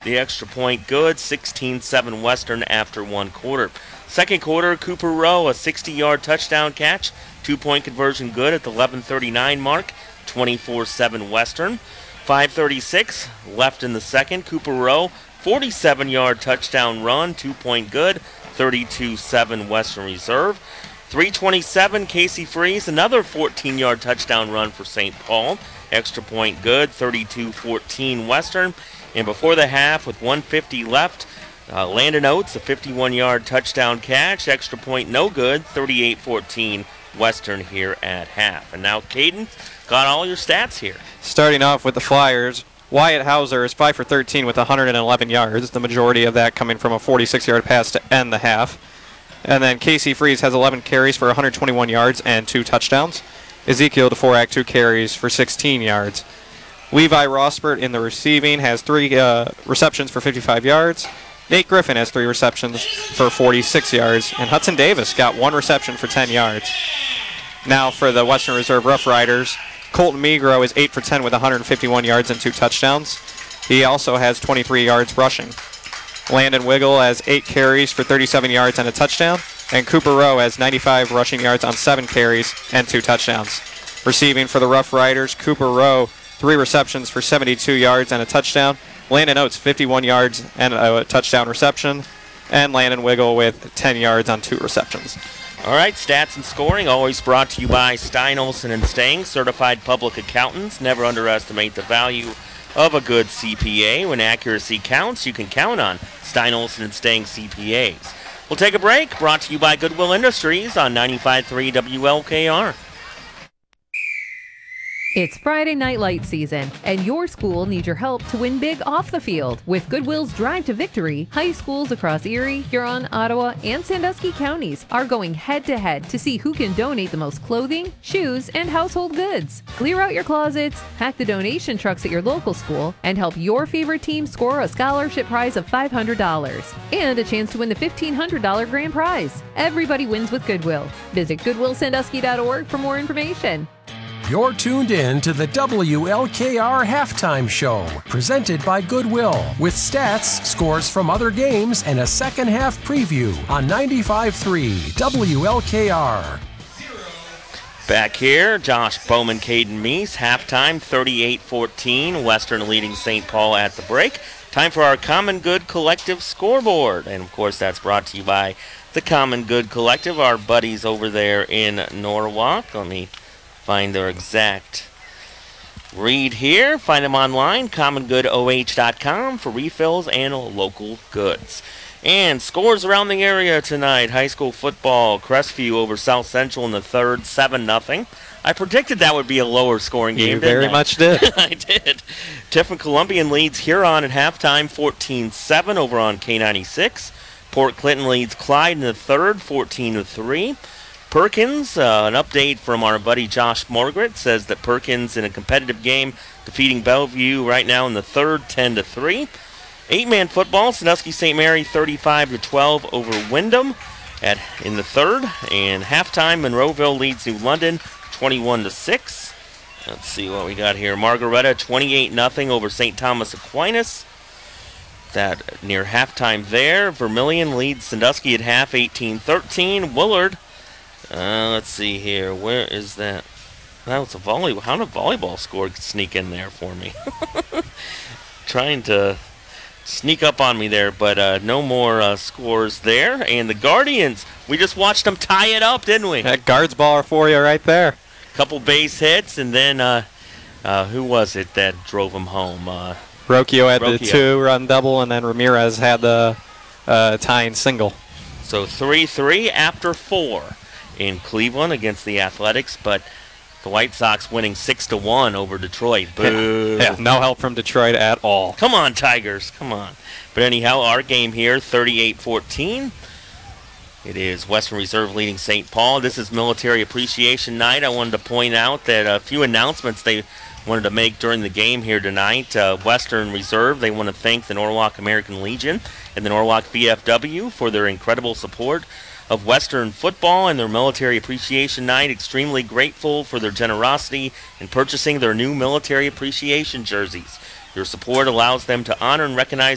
The extra point good, 16-7 Western after one quarter. Second quarter, Cooper Rowe, a 60-yard touchdown catch. 2-point conversion good at the 11:39 mark, 24-7 Western. 5:36 left in the second. Cooper Rowe, 47-yard touchdown run, 2-point good, 32-7 Western Reserve. 3:27, Casey Freeze, another 14-yard touchdown run for St. Paul. Extra point good, 32-14 Western. And before the half, with 1:50 left, Landon Oates, a 51-yard touchdown catch. Extra point no good, 38-14 Western here at half. And now Caden got all your stats here. Starting off with the Flyers, Wyatt Hauser is 5 for 13 with 111 yards, the majority of that coming from a 46-yard pass to end the half. And then Casey Freeze has 11 carries for 121 yards and 2 touchdowns. Ezekiel Dvorak, 2 carries for 16 yards. Levi Rossbert in the receiving has 3 receptions for 55 yards. Nate Griffin has 3 receptions for 46 yards. And Hudson Davis got 1 reception for 10 yards. Now for the Western Reserve Rough Riders, Colton Migro is 8 for 10 with 151 yards and 2 touchdowns. He also has 23 yards rushing. Landon Wiggle has 8 carries for 37 yards and a touchdown. And Cooper Rowe has 95 rushing yards on 7 carries and 2 touchdowns. Receiving for the Rough Riders, Cooper Rowe, 3 receptions for 72 yards and a touchdown. Landon Oates, 51 yards and a touchdown reception. And Landon Wiggle with 10 yards on 2 receptions. All right, stats and scoring always brought to you by Stein Olson and Stang, certified public accountants. Never underestimate the value of a good CPA. When accuracy counts, you can count on Stein Olson and Stang CPAs. We'll take a break, brought to you by Goodwill Industries on 95.3 WLKR. It's Friday Night Light season, and your school needs your help to win big off the field. With Goodwill's Drive to Victory, high schools across Erie, Huron, Ottawa, and Sandusky counties are going head-to-head to see who can donate the most clothing, shoes, and household goods. Clear out your closets, hack the donation trucks at your local school, and help your favorite team score a scholarship prize of $500 and a chance to win the $1,500 grand prize. Everybody wins with Goodwill. Visit goodwillsandusky.org for more information. You're tuned in to the WLKR Halftime Show, presented by Goodwill, with stats, scores from other games, and a second half preview on 95.3 WLKR. Back here, Josh Bowman, Caden Meese, halftime 38-14, Western leading St. Paul at the break. Time for our Common Good Collective scoreboard, and of course that's brought to you by the Common Good Collective, our buddies over there in Norwalk. Let me find their exact read here. Find them online, commongoodoh.com, for refills and local goods. And scores around the area tonight. High school football, Crestview over South Central in the third, 7-0. I predicted that would be a lower scoring game. You very much did. I did. Tiffin Columbian leads Huron at halftime, 14-7 over on K96. Port Clinton leads Clyde in the third, 14-3. Perkins, an update from our buddy Josh Margaret, says that Perkins in a competitive game defeating Bellevue right now in the third, 10-3. 8-man football, Sandusky St. Mary 35-12 over Wyndham in the third. And halftime, Monroeville leads New London 21-6. Let's see what we got here. Margaretta 28-0 over St. Thomas Aquinas. That near halftime there. Vermilion leads Sandusky at half 18-13. Willard. Let's see here. Where is that? That was a volleyball. How did a volleyball score sneak in there for me? Trying to sneak up on me there, but no more scores there. And the Guardians, we just watched them tie it up, didn't we? That guards ball for you right there. Couple base hits, and then who was it that drove them home? Rocchio had the 2-run double, and then Ramirez had the tying single. So 3-3 after 4 in Cleveland against the Athletics, but the White Sox winning 6-1 over Detroit. Boo. Yeah, no help from Detroit at all. Come on, Tigers, come on. But anyhow, our game here, 38-14. It is Western Reserve leading St. Paul. This is Military Appreciation Night. I wanted to point out that a few announcements they wanted to make during the game here tonight. Western Reserve, they want to thank the Norwalk American Legion and the Norwalk VFW for their incredible support of Western football and their Military Appreciation Night. Extremely grateful for their generosity in purchasing their new Military Appreciation jerseys. Your support allows them to honor and recognize